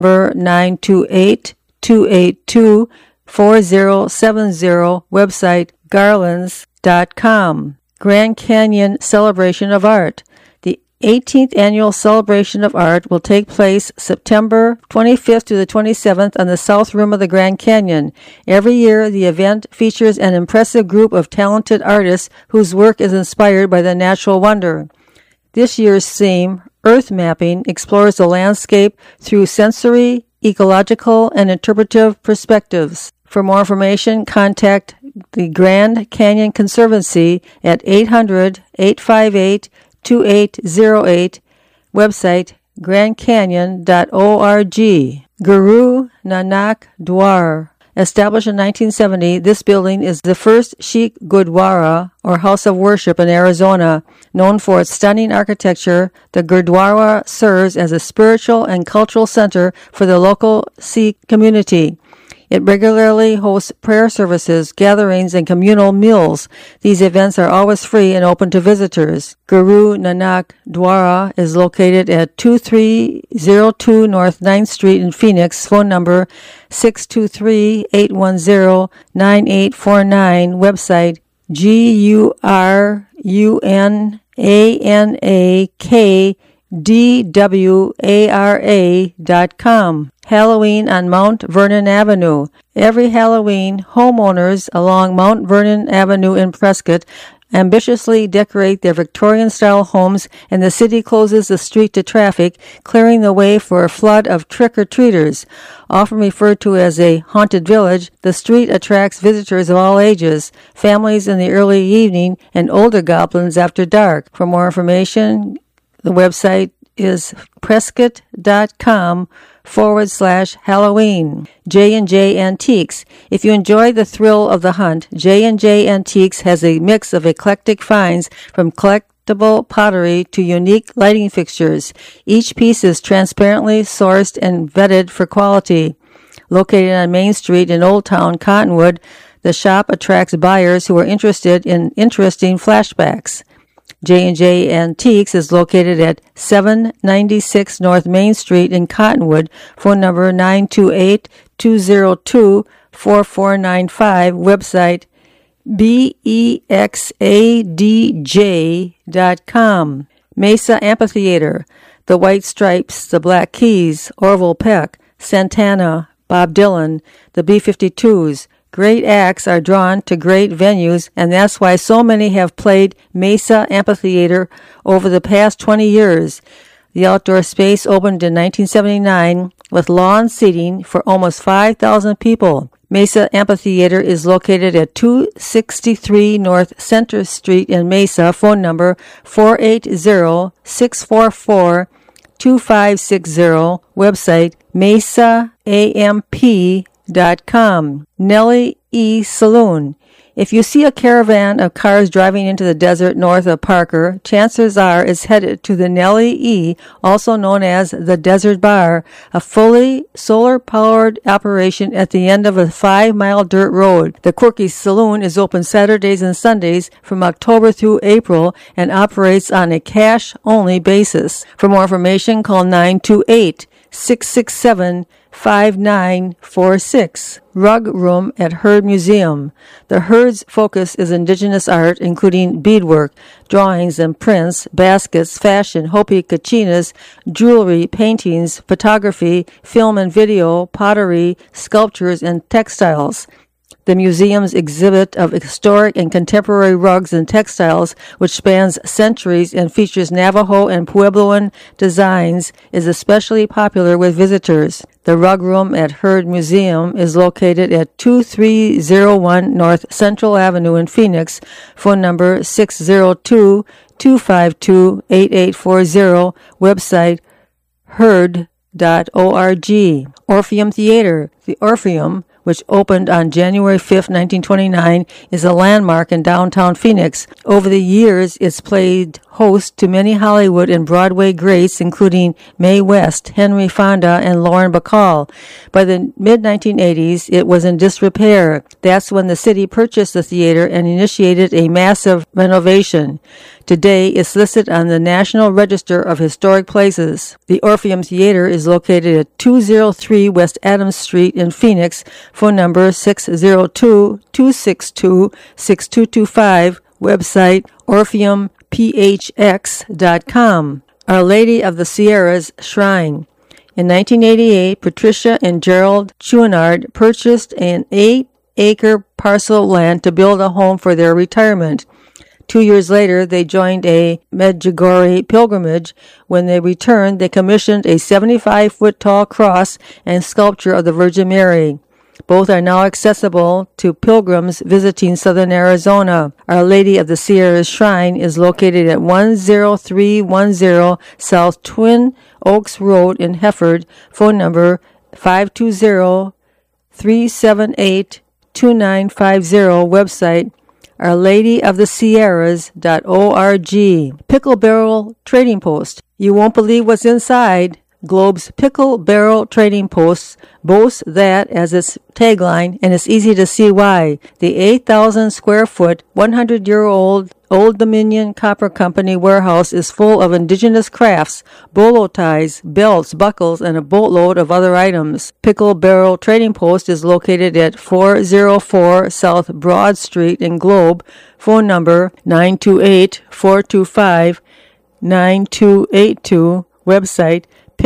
number 928-282-4070, website garlands.com. Grand Canyon Celebration of Art. The 18th Annual Celebration of Art will take place September 25th to the 27th on the South Rim of the Grand Canyon. Every year, the event features an impressive group of talented artists whose work is inspired by the natural wonder. This year's theme, Earth Mapping, explores the landscape through sensory, ecological, and interpretive perspectives. For more information, contact the Grand Canyon Conservancy at 800-858-2808, website grandcanyon.org. Guru Nanak Dwar. Established in 1970, this building is the first Sikh Gurdwara, or house of worship in Arizona. Known for its stunning architecture, the Gurdwara serves as a spiritual and cultural center for the local Sikh community. It regularly hosts prayer services, gatherings, and communal meals. These events are always free and open to visitors. Guru Nanak Dwara is located at 2302 North 9th Street in Phoenix. Phone number 623-810-9849. Website GURUNANAKDWARA.com. Halloween on Mount Vernon Avenue. Every Halloween, homeowners along Mount Vernon Avenue in Prescott ambitiously decorate their Victorian-style homes, and the city closes the street to traffic, clearing the way for a flood of trick-or-treaters. Often referred to as a haunted village, the street attracts visitors of all ages, families in the early evening, and older goblins after dark. For more information, the website is prescott.com/Halloween. J&J Antiques. If you enjoy the thrill of the hunt, J&J Antiques has a mix of eclectic finds from collectible pottery to unique lighting fixtures. Each piece is transparently sourced and vetted for quality. Located on Main Street in Old Town, Cottonwood, the shop attracts buyers who are interested in interesting flashbacks. J&J Antiques is located at 796 North Main Street in Cottonwood. Phone number 928-202-4495. Website BEXADJ.com. Mesa Amphitheater. The White Stripes, the Black Keys, Orville Peck, Santana, Bob Dylan, the B-52s. Great acts are drawn to great venues, and that's why so many have played Mesa Amphitheater over the past 20 years. The outdoor space opened in 1979 with lawn seating for almost 5,000 people. Mesa Amphitheater is located at 263 North Center Street in Mesa. Phone number 480-644-2560. Website mesaamp.com. Nellie E. Saloon. If you see a caravan of cars driving into the desert north of Parker, chances are it's headed to the Nellie E., also known as the Desert Bar, a fully solar-powered operation at the end of a 5-mile dirt road. The Quirky Saloon is open Saturdays and Sundays from October through April and operates on a cash-only basis. For more information, call 928-667-5946. Rug Room at Heard Museum. The Heard's focus is indigenous art, including beadwork, drawings and prints, baskets, fashion, Hopi kachinas, jewelry, paintings, photography, film and video, pottery, sculptures, and textiles. The museum's exhibit of historic and contemporary rugs and textiles, which spans centuries and features Navajo and Puebloan designs, is especially popular with visitors. The Rug Room at Heard Museum is located at 2301 North Central Avenue in Phoenix. Phone number 602-252-8840. Website heard.org. Orpheum Theater. The Orpheum, which opened on January 5, 1929, is a landmark in downtown Phoenix. Over the years, it's played host to many Hollywood and Broadway greats, including Mae West, Henry Fonda, and Lauren Bacall. By the mid-1980s, it was in disrepair. That's when the city purchased the theater and initiated a massive renovation. Today, it's listed on the National Register of Historic Places. The Orpheum Theater is located at 203 West Adams Street in Phoenix. Phone number 602-262-6225. Website orpheumphx.com. Our Lady of the Sierras Shrine. In 1988, Patricia and Gerald Chouinard purchased an 8-acre parcel of land to build a home for their retirement. 2 years later, they joined a Medjugorje pilgrimage. When they returned, they commissioned a 75-foot-tall cross and sculpture of the Virgin Mary. Both are now accessible to pilgrims visiting southern Arizona. Our Lady of the Sierras Shrine is located at 10310 South Twin Oaks Road in Hefford. Phone number 520-378-2950. Website OurLadyOfTheSierras.org. Pickle Barrel Trading Post. You won't believe what's inside. Globe's Pickle Barrel Trading Post boasts that as its tagline, and it's easy to see why. The 8,000 square foot, 100-year-old Old Dominion Copper Company warehouse is full of indigenous crafts, bolo ties, belts, buckles, and a boatload of other items. Pickle Barrel Trading Post is located at 404 South Broad Street in Globe. Phone number 928-425-9282. Website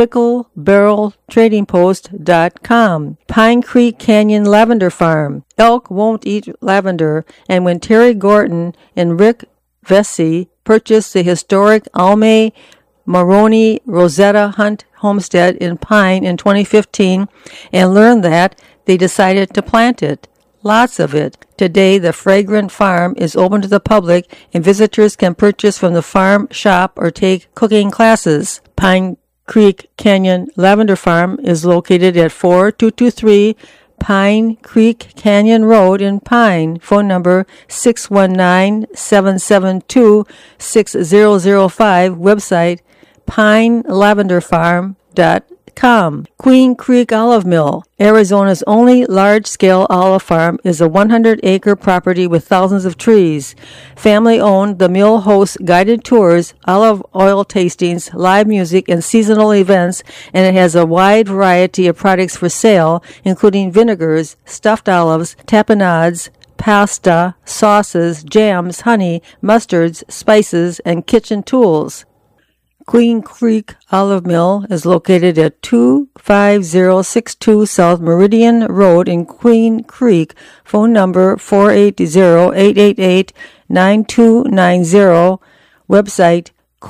picklebarreltradingpost.com. Pine Creek Canyon Lavender Farm. Elk won't eat lavender, and when Terry Gorton and Rick Vesey purchased the historic Alme Maroney Rosetta Hunt homestead in Pine in 2015 and learned that, they decided to plant it. Lots of it. Today, the fragrant farm is open to the public, and visitors can purchase from the farm shop or take cooking classes. Pine Creek Canyon Lavender Farm is located at 4223 Pine Creek Canyon Road in Pine. Phone number 619-772-6005. Website pinelavenderfarm.com. Queen Creek Olive Mill. Arizona's only large-scale olive farm is a 100-acre property with thousands of trees. Family-owned, the mill hosts guided tours, olive oil tastings, live music, and seasonal events, and it has a wide variety of products for sale, including vinegars, stuffed olives, tapenades, pasta, sauces, jams, honey, mustards, spices, and kitchen tools. Queen Creek Olive Mill is located at 25062 South Meridian Road in Queen Creek. Phone number 480-888-9290. Website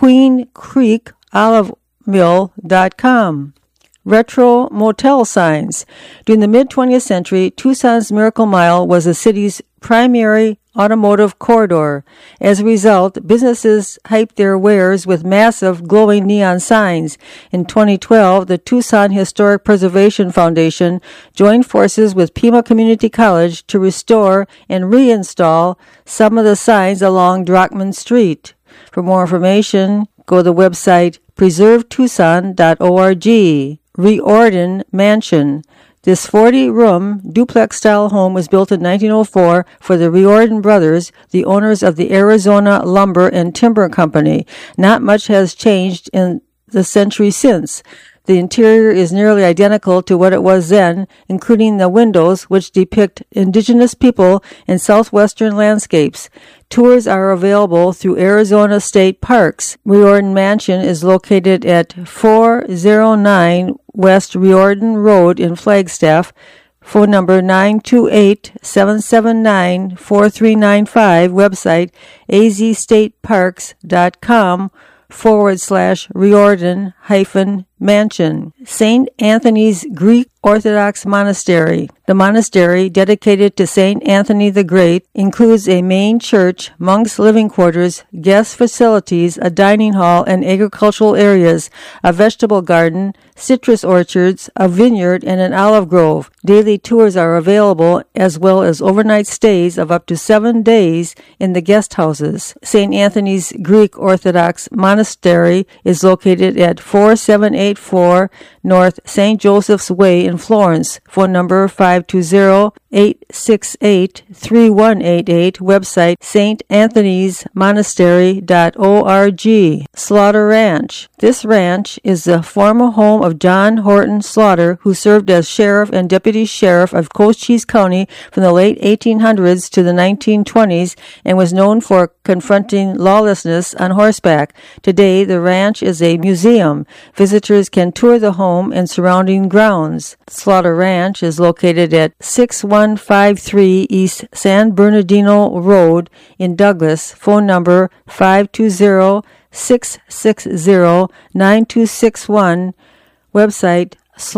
queencreekolivemill.com. Retro motel signs. During the mid-20th century, Tucson's Miracle Mile was the city's primary automotive corridor. As a result, businesses hyped their wares with massive glowing neon signs. In 2012, the Tucson Historic Preservation Foundation joined forces with Pima Community College to restore and reinstall some of the signs along Drockman Street. For more information, go to the website preservetucson.org. Riordan Mansion. This 40-room duplex-style home was built in 1904 for the Riordan brothers, the owners of the Arizona Lumber and Timber Company. Not much has changed in the century since. The interior is nearly identical to what it was then, including the windows, which depict indigenous people in southwestern landscapes. Tours are available through Arizona State Parks. Riordan Mansion is located at 409 West Riordan Road in Flagstaff. Phone number 928-779-4395. Website azstateparks.com/Riordan-Mansion. St. Anthony's Greek Orthodox Monastery. The monastery, dedicated to St. Anthony the Great, includes a main church, monks' living quarters, guest facilities, a dining hall, and agricultural areas, a vegetable garden, citrus orchards, a vineyard, and an olive grove. Daily tours are available, as well as overnight stays of up to 7 days in the guest houses. St. Anthony's Greek Orthodox Monastery is located at 4784 North St. Joseph's Way in Florence. Phone number 520 868-3188, website saintanthonysmonastery.org. Slaughter Ranch. This ranch is the former home of John Horton Slaughter, who served as sheriff and deputy sheriff of Cochise County from the late 1800s to the 1920s and was known for confronting lawlessness on horseback. Today, the ranch is a museum. Visitors can tour the home and surrounding grounds. Slaughter Ranch is located at 6153 East San Bernardino Road in Douglas. Phone number 520-660-9261. Website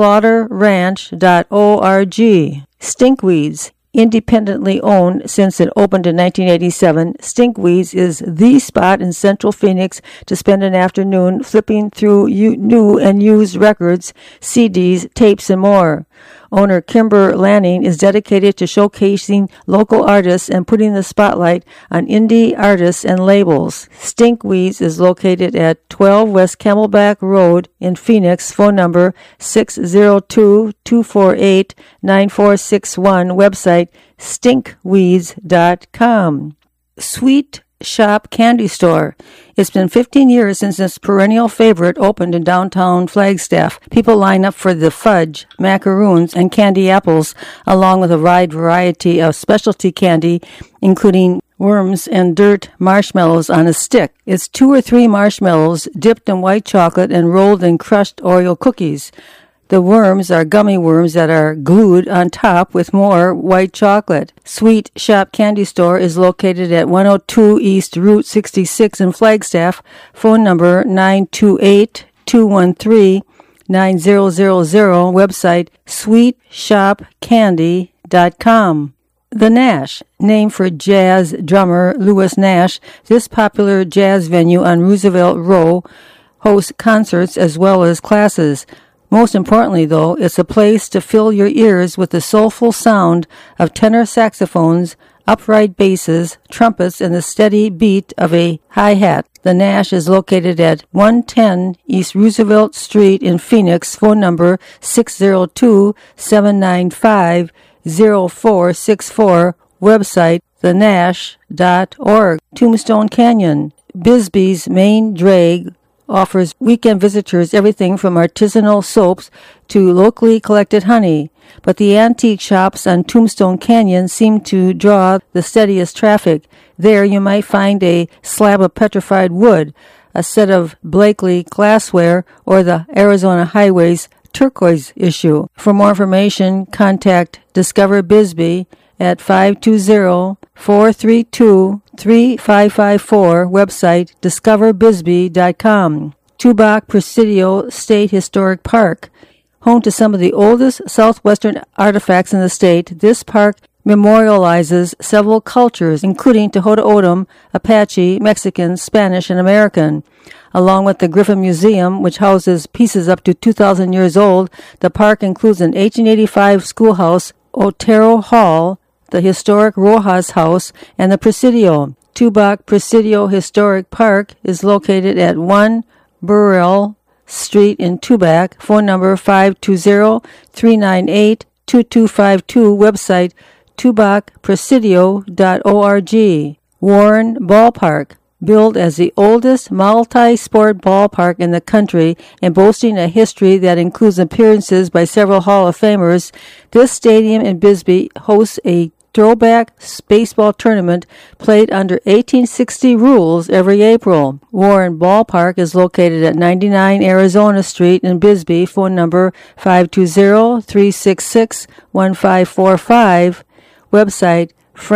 slaughterranch.org. Stinkweeds. Independently owned since it opened in 1987, Stinkweeds is the spot in Central Phoenix to spend an afternoon flipping through new and used records, CDs, tapes, and more. Owner Kimber Lanning is dedicated to showcasing local artists and putting the spotlight on indie artists and labels. Stinkweeds is located at 12 West Camelback Road in Phoenix. Phone number 602-248-9461. Website stinkweeds.com. Sweet Shop Candy Store. It's been 15 years since this perennial favorite opened in downtown Flagstaff. People line up for the fudge, macaroons, and candy apples, along with a wide variety of specialty candy, including worms and dirt marshmallows on a stick. It's 2 or 3 marshmallows dipped in white chocolate and rolled in crushed Oreo cookies. The worms are gummy worms that are glued on top with more white chocolate. Sweet Shop Candy Store is located at 102 East Route 66 in Flagstaff. Phone number 928-213-9000. Website sweetshopcandy.com. The Nash, named for jazz drummer Louis Nash, this popular jazz venue on Roosevelt Row hosts concerts as well as classes. Most importantly, though, it's a place to fill your ears with the soulful sound of tenor saxophones, upright basses, trumpets, and the steady beat of a hi-hat. The Nash is located at 110 East Roosevelt Street in Phoenix. Phone number 602-795-0464. Website thenash.org. Tombstone Canyon. Bisbee's main drag offers weekend visitors everything from artisanal soaps to locally collected honey, but the antique shops on Tombstone Canyon seem to draw the steadiest traffic. There you might find a slab of petrified wood, a set of Blakely glassware, or the Arizona Highways turquoise issue. For more information, contact Discover Bisbee at 520-432-3554, website discoverbisbee.com. Tubac Presidio State Historic Park. Home to some of the oldest southwestern artifacts in the state, this park memorializes several cultures, including Tohono O'odham, Apache, Mexican, Spanish, and American. Along with the Griffin Museum, which houses pieces up to 2,000 years old, the park includes an 1885 schoolhouse, Otero Hall, the historic Rojas House, and the Presidio. Tubac Presidio Historic Park is located at 1 Burrell Street in Tubac. Phone number 520-398-2252. Website tubacpresidio.org. Warren Ballpark. Billed as the oldest multi-sport ballpark in the country and boasting a history that includes appearances by several Hall of Famers, this stadium in Bisbee hosts a throwback baseball tournament played under 1860 rules every April. Warren Ballpark is located at 99 Arizona Street in Bisbee. Phone number 520-366-1545. Website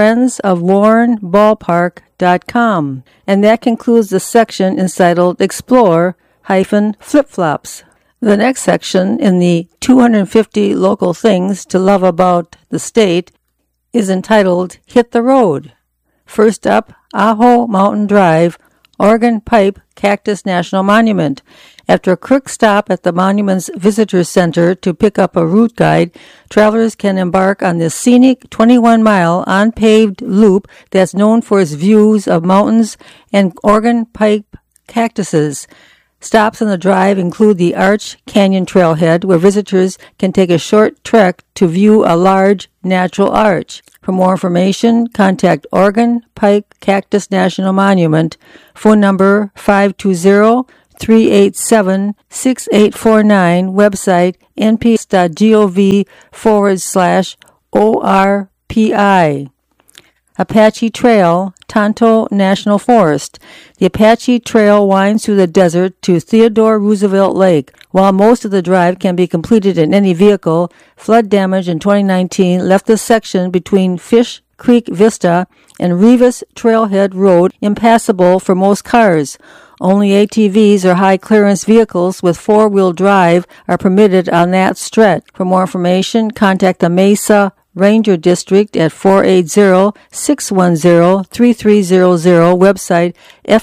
friendsofwarrenballpark.com. And that concludes the section entitled Explore-Flip-Flops. The next section in the 250 Local Things to Love About the State is entitled Hit the Road. First up, Ajo Mountain Drive, Oregon Pipe Cactus National Monument. After a quick stop at the monument's visitor center to pick up a route guide, travelers can embark on this scenic 21-mile unpaved loop that's known for its views of mountains and Oregon pipe cactuses. Stops on the drive include the Arch Canyon Trailhead, where visitors can take a short trek to view a large natural arch. For more information, contact Oregon Pike Cactus National Monument, phone number 520-387-6849, website nps.gov/ORPI. Apache Trail, Tonto National Forest. The Apache Trail winds through the desert to Theodore Roosevelt Lake. While most of the drive can be completed in any vehicle, flood damage in 2019 left the section between Fish Creek Vista and Revis Trailhead Road impassable for most cars. Only ATVs or high-clearance vehicles with four-wheel drive are permitted on that stretch. For more information, contact the Mesa Ranger District at 480-610-3300, website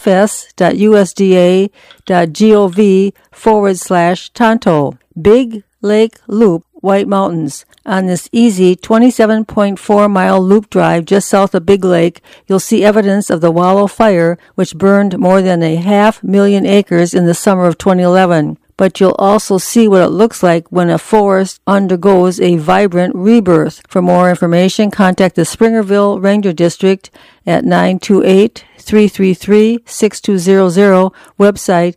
fs.usda.gov/Tonto. Big Lake Loop, White Mountains. On this easy 27.4-mile loop drive just south of Big Lake, you'll see evidence of the Wallow Fire, which burned more than 500,000 acres in the summer of 2011. But you'll also see what it looks like when a forest undergoes a vibrant rebirth. For more information, contact the Springerville Ranger District at 928-333-6200, website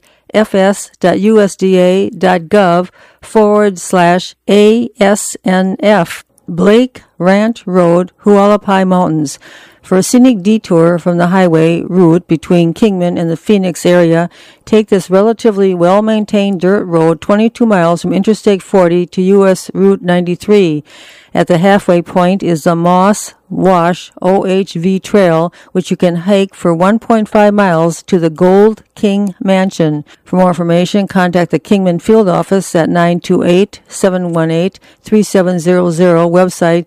fs.usda.gov/ASNF. Blake Ranch Road, Hualapai Mountains. For a scenic detour from the highway route between Kingman and the Phoenix area, take this relatively well-maintained dirt road 22 miles from Interstate 40 to U.S. Route 93. At the halfway point is the Moss Wash OHV Trail, which you can hike for 1.5 miles to the Gold King Mansion. For more information, contact the Kingman Field Office at 928-718-3700, website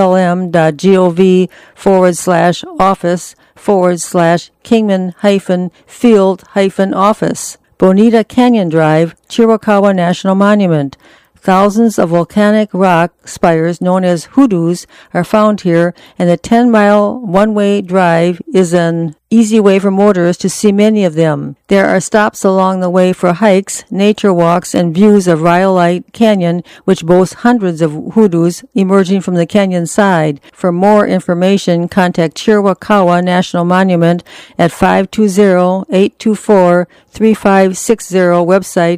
blm.gov/office/Kingman-Field-Office. Bonita Canyon Drive, Chiricahua National Monument. Thousands of volcanic rock spires known as hoodoos are found here, and the 10-mile one-way drive is an easy way for motorists to see many of them. There are stops along the way for hikes, nature walks, and views of Rhyolite Canyon, which boasts hundreds of hoodoos emerging from the canyon side. For more information, contact Chiricahua National Monument at 520-824-3560, website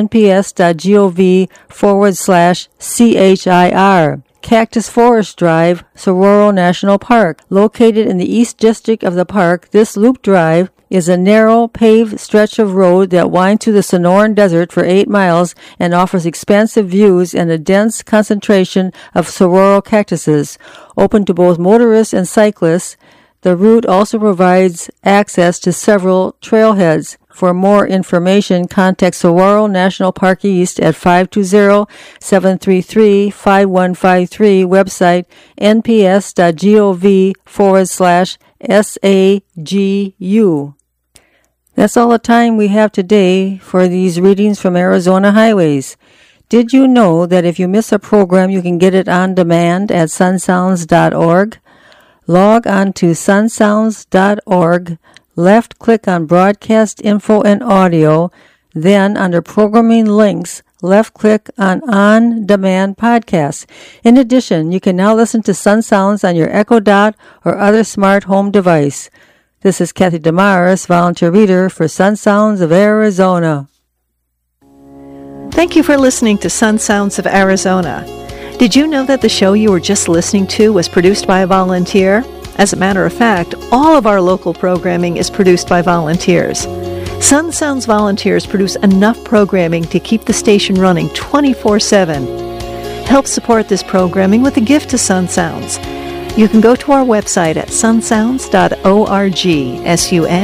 nps.gov/CHIR. Cactus Forest Drive, Saguaro National Park. Located in the East District of the park, this loop drive is a narrow, paved stretch of road that winds through the Sonoran Desert for 8 miles and offers expansive views and a dense concentration of saguaro cactuses. Open to both motorists and cyclists, the route also provides access to several trailheads. For more information, contact Saguaro National Park East at 520-733-5153, website nps.gov/SAGU. That's all the time we have today for these readings from Arizona Highways. Did you know that if you miss a program, you can get it on demand at sunsounds.org? Log on to sunsounds.org, left-click on Broadcast Info and Audio, then under Programming Links, left-click on Demand Podcasts. In addition, you can now listen to Sun Sounds on your Echo Dot or other smart home device. This is Kathy Damaris, volunteer reader for Sun Sounds of Arizona. Thank you for listening to Sun Sounds of Arizona. Did you know that the show you were just listening to was produced by a volunteer? As a matter of fact, all of our local programming is produced by volunteers. Sun Sounds volunteers produce enough programming to keep the station running 24/7. Help support this programming with a gift to Sun Sounds. You can go to our website at sunsounds.org,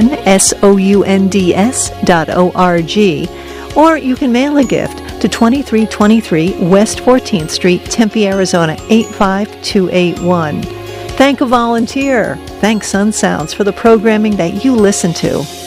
sunsounds.org, or you can mail a gift to 2323 West 14th Street, Tempe, Arizona 85281. Thank a volunteer. Thank Sun Sounds for the programming that you listen to.